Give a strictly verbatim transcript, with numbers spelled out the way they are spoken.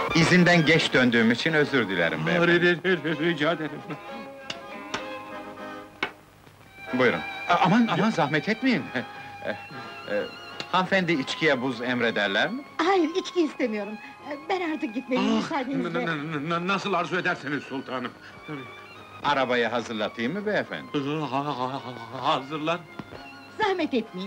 İzinden geç döndüğüm için özür dilerim beyefendi. Rica ederim. Buyurun. A- Aman aman zahmet etmeyin. Eh, eh, Hanımefendi içkiye buz emrederler mi? Hayır, içki istemiyorum. Ben artık gitmeliyim, müsaadenizle. Nasıl arzu ederseniz sultanım. Arabayı hazırlatayım mı beyefendi? Hazırlar. Zahmet etmeyin.